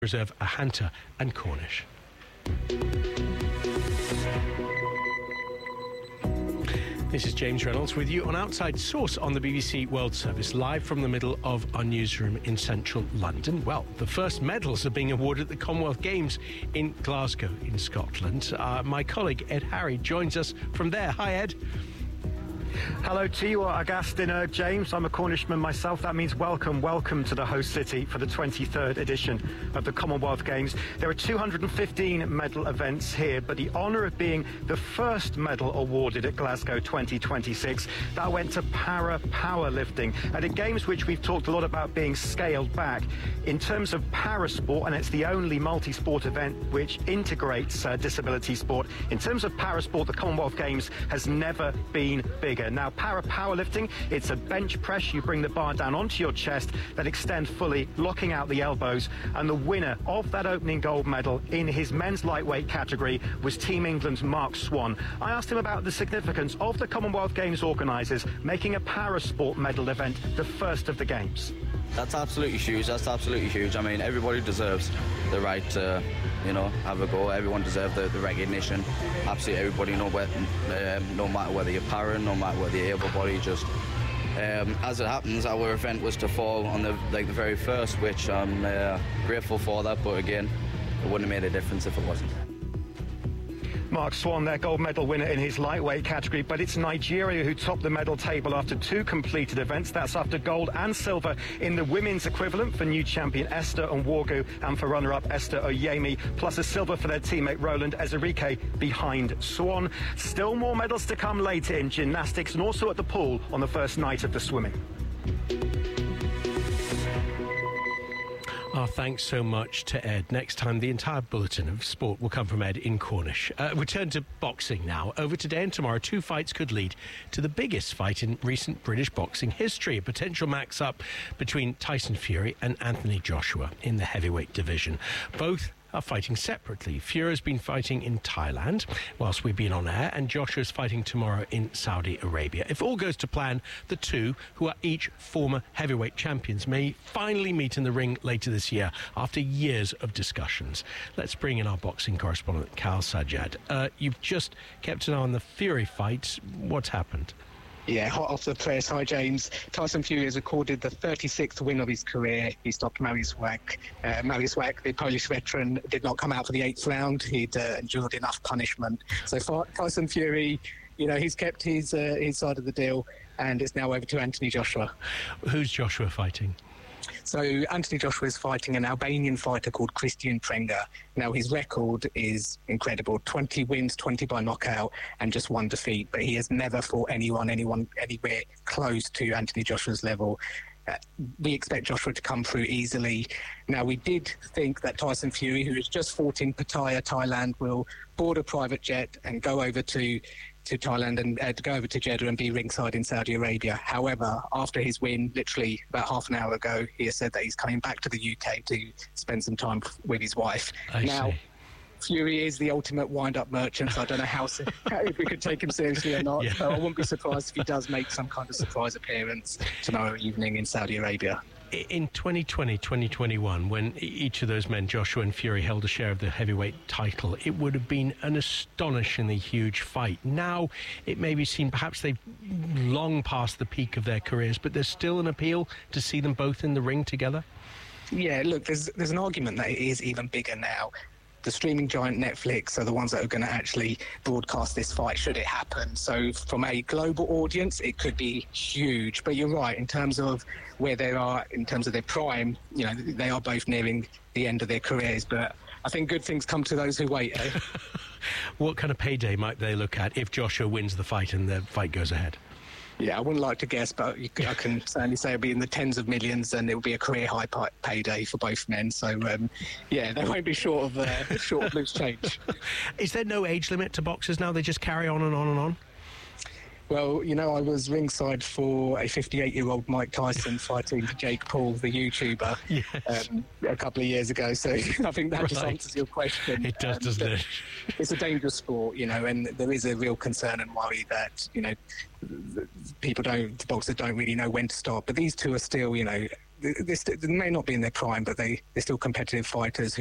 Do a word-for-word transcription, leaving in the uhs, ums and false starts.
Reserve Ahanta and Cornish. This is James Reynolds with you on Outside Source on the B B C World Service, live from the middle of our newsroom in central London. Well, the first medals are being awarded at the Commonwealth Games in Glasgow in Scotland. Uh, my colleague Ed Harry joins us from there. Hi, Ed. Hello to you, Augustine, uh, James. I'm a Cornishman myself. That means welcome, welcome to the host city for the twenty-third edition of the Commonwealth Games. There are two hundred fifteen medal events here, but the honour of being the first medal awarded at Glasgow twenty twenty-six, that went to para powerlifting. At the Games, which we've talked a lot about being scaled back, in terms of para sport, and it's the only multi-sport event which integrates uh, disability sport, in terms of para sport, the Commonwealth Games has never been bigger. Now, para powerlifting, it's a bench press. You bring the bar down onto your chest that extend fully, locking out the elbows. And the winner of that opening gold medal in his men's lightweight category was Team England's Mark Swan. I asked him about the significance of the Commonwealth Games organisers making a para sport medal event the first of the Games. That's absolutely huge. That's absolutely huge. I mean, everybody deserves the right to, you know, have a go. Everyone deserves the, the recognition. Absolutely everybody, no, um, no matter whether you're para, no matter whether you're able-bodied, just um, as it happens, our event was to fall on the like the very first, which I'm uh, grateful for that. But again, it wouldn't have made a difference if it wasn't. Mark Swan, their gold medal winner in his lightweight category, but it's Nigeria who topped the medal table after two completed events. That's after gold and silver in the women's equivalent for new champion Esther Nwogu and for runner-up Esther Oyemi, plus a silver for their teammate Roland Ezerike behind Swan. Still more medals to come later in gymnastics and also at the pool on the first night of the swimming. Our thanks so much to Ed. Next time, the entire bulletin of sport will come from Ed in Cornish. Uh, we turn to boxing now. Over today and tomorrow, two fights could lead to the biggest fight in recent British boxing history. A potential max-up between Tyson Fury and Anthony Joshua in the heavyweight division. Both are fighting separately. Fury's been fighting in Thailand whilst we've been on air, and Joshua's fighting tomorrow in Saudi Arabia. If all goes to plan, the two, who are each former heavyweight champions, may finally meet in the ring later this year after years of discussions. Let's bring in our boxing correspondent, Kal Sajjad. Uh, you've just kept an eye on the Fury fight. What's happened? Yeah, hot off the press. Hi, James. Tyson Fury has recorded the thirty-sixth win of his career. He stopped Mariusz Wach. Uh, Mariusz Wach, the Polish veteran, did not come out for the eighth round. He'd uh, endured enough punishment. So for Tyson Fury, you know, he's kept his uh, his side of the deal, and it's now over to Anthony Joshua. Who's Joshua fighting? So Anthony Joshua is fighting an Albanian fighter called Christian Prenga. Now, his record is incredible. twenty wins, twenty by knockout, and just one defeat. But he has never fought anyone, anyone anywhere close to Anthony Joshua's level. Uh, we expect Joshua to come through easily. Now, we did think that Tyson Fury, who has just fought in Pattaya, Thailand, will board a private jet and go over to to Thailand and uh, to go over to Jeddah and be ringside in Saudi Arabia. However, after his win, literally about half an hour ago, he has said that he's coming back to the U K to spend some time with his wife. I now, see. Fury is the ultimate wind-up merchant, so I don't know how if we could take him seriously or not. Yeah. So I wouldn't be surprised if he does make some kind of surprise appearance tomorrow evening in Saudi Arabia. In twenty twenty, twenty twenty-one, when each of those men, Joshua and Fury, held a share of the heavyweight title, it would have been an astonishingly huge fight. Now, it maybe seemed perhaps they've long past the peak of their careers, but there's still an appeal to see them both in the ring together? Yeah, look, there's there's an argument that it is even bigger now. The streaming giant Netflix are the ones that are going to actually broadcast this fight should it happen. So from a global audience, it could be huge. But you're right, in terms of where they are, in terms of their prime, you know, they are both nearing the end of their careers. But I think good things come to those who wait, eh? What kind of payday might they look at if Joshua wins the fight and the fight goes ahead? Yeah, I wouldn't like to guess, but you, I can certainly say it'll be in the tens of millions, and it will be a career high pay- payday for both men. So, um, yeah, they won't be short of uh, short of loose change. Is there no age limit to boxers now? They just carry on and on and on? Well, you know, I was ringside for a fifty-eight-year-old Mike Tyson fighting Jake Paul, the YouTuber, yes. um, a couple of years ago. So I think that Right. just answers your question. It does, Um, doesn't it? It's a dangerous sport, you know, and there is a real concern and worry that, you know, people don't, the boxers don't really know when to stop. But these two are still, you know, they, they, st- they may not be in their prime, but they, they're still competitive fighters